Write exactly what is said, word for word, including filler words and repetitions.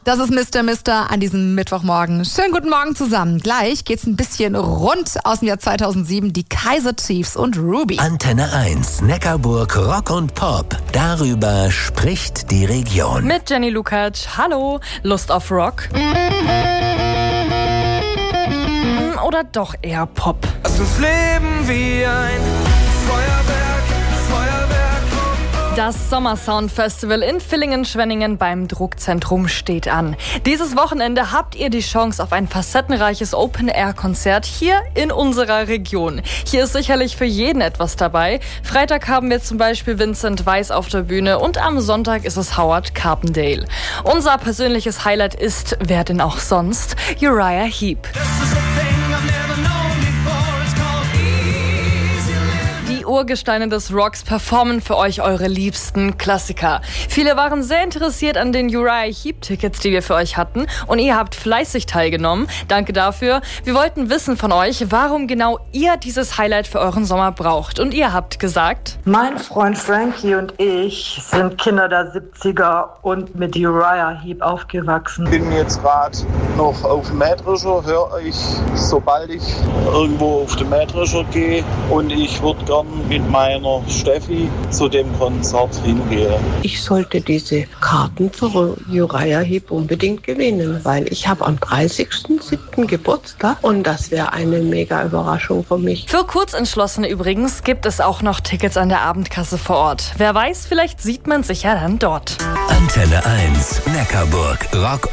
Das ist Mister Mister an diesem Mittwochmorgen. Schönen guten Morgen zusammen. Gleich geht's ein bisschen rund aus dem Jahr zweitausendsieben. Die Kaiser Chiefs und Ruby. Antenne eins, Neckarburg Rock und Pop. Darüber spricht die Region. Mit Jenny Lukacs. Hallo. Lust auf Rock? Oder doch eher Pop? Lass uns leben wie ein Feuerwerk, Feuerwerk. Das Sommersound Festival in Villingen-Schwenningen beim Druckzentrum steht an. Dieses Wochenende habt ihr die Chance auf ein facettenreiches Open-Air-Konzert hier in unserer Region. Hier ist sicherlich für jeden etwas dabei. Freitag haben wir zum Beispiel Vincent Weiss auf der Bühne und am Sonntag ist es Howard Carpendale. Unser persönliches Highlight ist, wer denn auch sonst, Uriah Heep. Urgesteine des Rocks performen für euch eure liebsten Klassiker. Viele waren sehr interessiert an den Uriah Heep-Tickets, die wir für euch hatten, und ihr habt fleißig teilgenommen. Danke dafür. Wir wollten wissen von euch, warum genau ihr dieses Highlight für euren Sommer braucht. Und ihr habt gesagt: Mein Freund Frankie und ich sind Kinder der siebziger und mit Uriah Heep aufgewachsen. Ich bin jetzt gerade noch auf dem Mähdrescher, höre euch, sobald ich irgendwo auf den Mähdrescher gehe, und ich würde gern mit meiner Steffi zu dem Konzert hingehen. Ich sollte diese Karten für Uriah Heep unbedingt gewinnen, weil ich habe am dreißigsten siebten Geburtstag und das wäre eine mega Überraschung für mich. Für Kurzentschlossene übrigens gibt es auch noch Tickets an der Abendkasse vor Ort. Wer weiß, vielleicht sieht man sich ja dann dort. Antenne eins, Neckarburg Rock